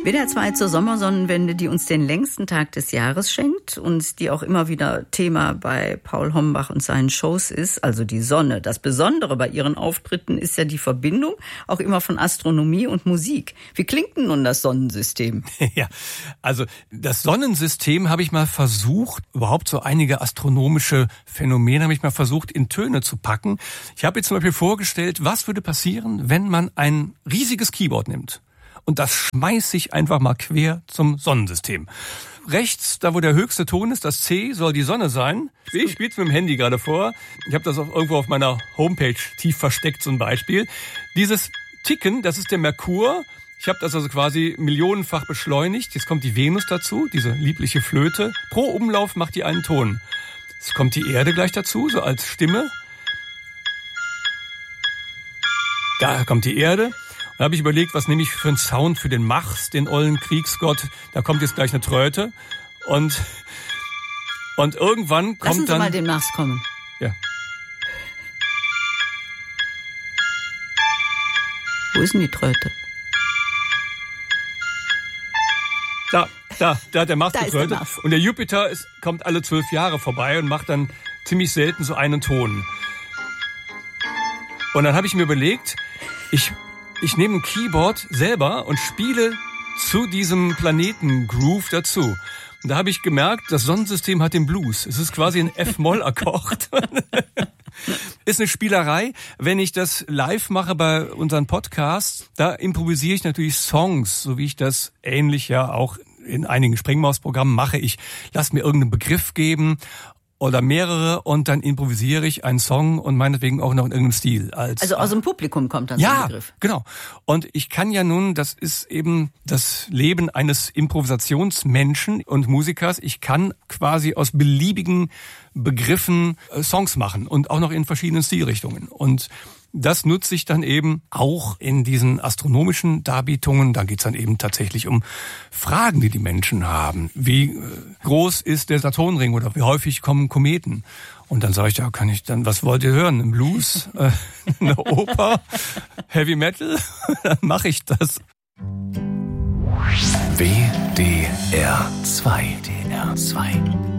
WDR 2 zur Sommersonnenwende, die uns den längsten Tag des Jahres schenkt und die auch immer wieder Thema bei Paul Hombach und seinen Shows ist, also die Sonne. Das Besondere bei ihren Auftritten ist ja die Verbindung auch immer von Astronomie und Musik. Wie klingt denn nun das Sonnensystem? Ja, also das Sonnensystem habe ich mal versucht, überhaupt so einige astronomische Phänomene habe ich mal versucht in Töne zu packen. Ich habe jetzt zum Beispiel vorgestellt, was würde passieren, wenn man ein riesiges Keyboard nimmt. Und das schmeißt sich einfach mal quer zum Sonnensystem. Rechts, da wo der höchste Ton ist, das C, soll die Sonne sein. Ich spiele es mit dem Handy gerade vor. Ich habe das auch irgendwo auf meiner Homepage tief versteckt, so ein Beispiel. Dieses Ticken, das ist der Merkur. Ich habe das also quasi millionenfach beschleunigt. Jetzt kommt die Venus dazu, diese liebliche Flöte. Pro Umlauf macht die einen Ton. Jetzt kommt die Erde gleich dazu, so als Stimme. Da kommt die Erde. Da habe ich überlegt, was nehme ich für einen Sound für den Mars, den ollen Kriegsgott. Da kommt jetzt gleich eine Tröte. Und irgendwann kommt dann... Lassen Sie mal den Mars kommen. Ja. Wo ist denn die Tröte? Da hat der Mars da getrötet. ist der Mars. Und der Jupiter kommt alle 12 Jahre vorbei und macht dann ziemlich selten so einen Ton. Und dann habe ich mir überlegt, ich nehme ein Keyboard selber und spiele zu diesem Planeten-Groove dazu. Und da habe ich gemerkt, das Sonnensystem hat den Blues. Es ist quasi ein F-Moll-Akkord. Ist eine Spielerei. Wenn ich das live mache bei unseren Podcasts, da improvisiere ich natürlich Songs, so wie ich das ähnlich ja auch in einigen Sprengmaus-Programmen mache. Ich lasse mir irgendeinen Begriff geben oder mehrere und dann improvisiere ich einen Song und meinetwegen auch noch in irgendeinem Stil. Also aus dem Publikum kommt dann so ein Begriff. Ja, genau. Und ich kann ja nun, das ist eben das Leben eines Improvisationsmenschen und Musikers, ich kann quasi aus beliebigen Begriffen Songs machen und auch noch in verschiedenen Stilrichtungen. Und das nutze ich dann eben auch in diesen astronomischen Darbietungen. Da geht's dann eben tatsächlich um Fragen, die die Menschen haben. Wie groß ist der Saturnring oder wie häufig kommen Kometen? Und dann sage ich, ja, was wollt ihr hören? Ein Blues? Eine Oper? Heavy Metal? Dann mache ich das. WDR 2.